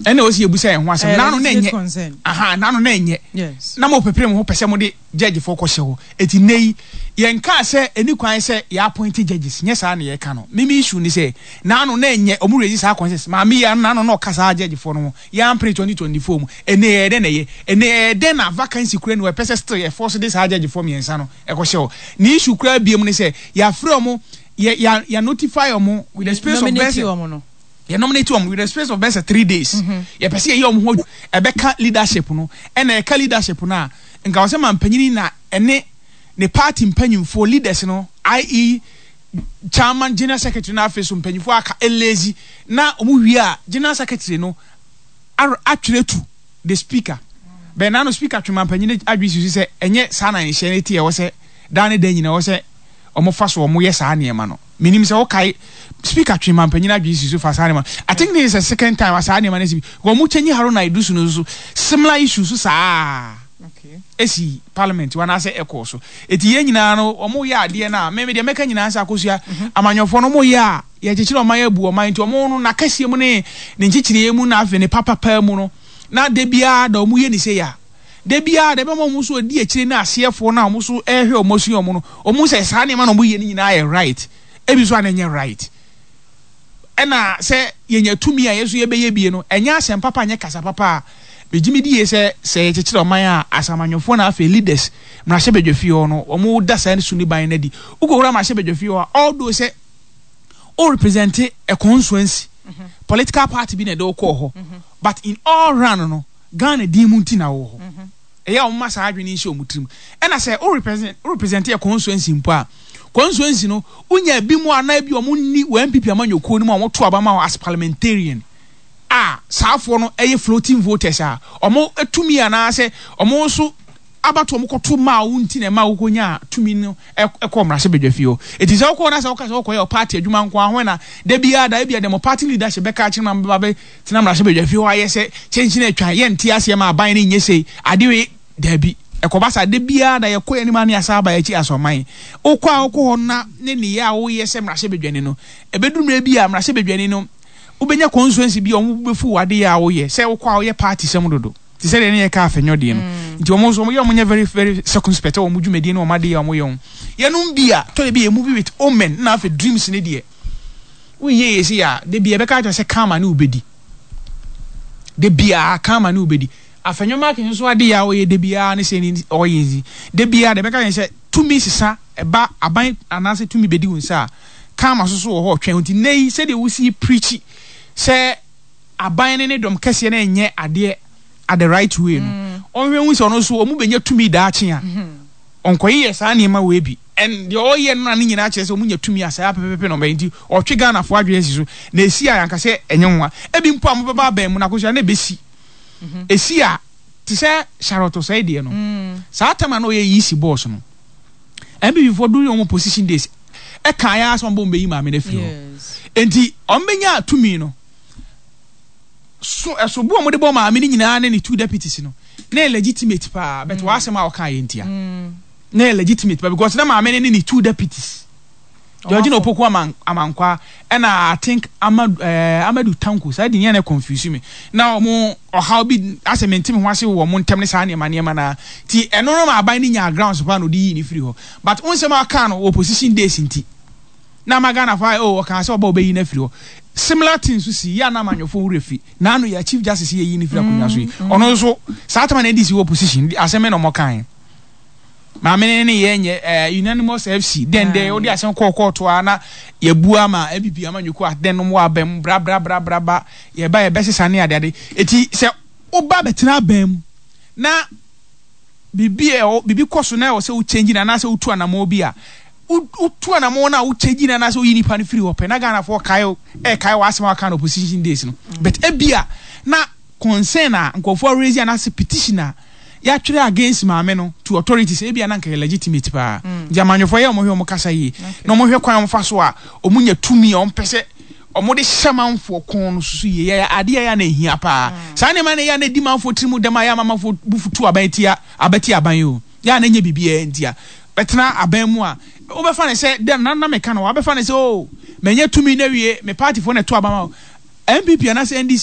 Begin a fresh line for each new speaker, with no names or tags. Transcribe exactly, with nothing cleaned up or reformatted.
ene o si ebusa en ho asem na no na enye aha na no na enye
yes
na mo pepere mo ho pese mo de judge for ko hye ho eti nei ye nka se eni kwan se ya appoint judges nye sa na ye ka no mimi issue ni se na no na enye omu register conscience ma mi ya na no no kasa judge for no ya ampre twenty twenty-four mu ene ye de na ye ene ye de na vacancy kura no pese still ye force this judge for me ensa no e ko hye ho ni issue kura biem ni se ya frɛ mo ya ya notify omo with the space of best you nominate them with the space of best three days. You perceive you ho ebeka leadership no and e ka leadership na nka wo se man panyini na ene ne party mpanyimfo leaders no that is chairman general secretary na face mpanyimfo aka elezi na omu wi a general secretary no atweretu the speaker be na no speaker twema panyini adwisi se enye sa na nhye ne tie wo se dan ne dan nyina wo se omo fa so omo ye sa na ema no minim se wo kai speaker twema panyina adwisi so fa sa na. I think this is the second time asa na ema na si go mu chenyi haro na idusu no so similar issues so sa
okay
esi parliament wana se echo so eti ye nyina no omo ye ade na me me de meka nyina sa akosua amanyofo no mo ye a ye chichire oman abu oman nti omo no na kasie mu ne ne chichire mu na afi ne papa pa mu no na de bia da omo ye ni se ya de bia de be mo so di akire na asiefo na omo so ehwe omo su omo no omo se sa ne ma no mo ye ni nyina ye right ebi so anenye right ena se ye nya tumi a yeso ye be ye bie no enya asem papa nye kasa papa bejimi die se se chichire oman a asamanyofo na afi leaders na hye bedwafio no omo da sa ne suni ban na di ukowura ma hye bedwafio although say all represent a constituency mm-hmm. political party bi na de ko ho mm-hmm. but in all round no Ghana di munti na wo ho eya o ma sa adwene nshi omutrim e na say all represent all represent a constituency mpo a constituency no unya bi mu ana bi o mu ni one M P P amanyoko ni mu o to abama as parliamentarian ah saafo no eye floating voters a omo etumi ana se omo so abato omo koto ma wunti na ma wokonya tumi no ekọ mrase bedwafio eti se okọ na se okọ se okọ your party adwuma nko ahwe na da bia da bia dem party leadership beka chi na mbaba be tina mrase bedwafio aye se chenchi na atwa ye ntia se ma aban ni nyese adewe da bi ekobasa da bia da ye kọ ani ma ne asa aba achi asoman okọ a okọ na ne ne ya wo ye se mrase bedwani no ebedumre bia mrase bedwani no ubenya constituency bi omo befu wade ya wo ye se okọ a wo ye party sem dodo ti se de ne ye ka afenyo de no nti omo so omo ye omo nye very very circumspect omo dwumedi no omo de ya omo ye on ye no bia to be a movie with omen na afa dreams ne de we ye ye si ya de bia be ka to se kama ne ubedi de bia kama ne ubedi afenyo ma ken so ade ya wo ye de bia ne se ni o ye zi de bia de be ka se tumi sisa eba aban anase tumi bedi wonsa kama so so wo ho twen nti nei se de wo si preach se aban ne ne dom kase na enye ade at the right way no onwe hu so no so omu benya tumi da ache a onkoyi ye sa na ma we bi and the all ye no na nyina ache se omu nya tumi asa pepepe no benti otwe Ghana fo adwe esi so na esi a yanka se enye nwa ebi mpo am beba ban mu na kosia na besi esi a ti se Sharoto sai de no sa tama no ye yisi boss no and before do your position days e kan ya so mbo mbeyi ma me na firo enti ombenya tumi no so eso bo mo de bo ma me ni nyina na ni two deputies no na legitimate pa but wa asema o kan yentia na legitimate pa because na ma me ni two deputies George no poku amankwa and I think Amadu uh, Amadu Tanko so I didn't confuse me now mo or how be asement me wase wo mo ntem ne sa ne ma ne ma na ti eno no ma ban ni nya grounds pa no di ni free ho but onse ma kan no opposition days nti na magana fa oh kan se oba obeyi na free ho similar things see ya na manyofo refi na no ya chief justice ye yi ni free akonya so yi ono so sa tama na D C opposition aseme no mo kan ma me ne ye nye unanimous F C den de odi asem ko ko to ana ye bua ma A P P amanyoko aden no mo abem bra bra bra bra ba ye ba ye besesa ne ade ade eti se oba betena abem na bibi e bibi koso na o se u change na na se utu anamo bi a utu anamo na u change na na se u yi nipa ne free open na Ghana for kai e kai wa asem aka no opposition days no but ebia na concern a nkofo raise na se petitioner ya twere against maame no to authorities e bia na nka legitimate pa jamanyofo ye omo hwe omo kasa yi na omo hwe kwan omo fa so a omo nya tumi omo pese omo de shamanfo kon no susu ye ya ade ya na ehia pa sa ne ma ne ya na di manfo trimu dem ya mamafo bufutu abantia abati aban yo ya na nya bibia ntia betena aban mu a wo be fa ne se dem na na meka no wo be fa ne se o menya tumi na wie me party fo na to abama M P P na se N D C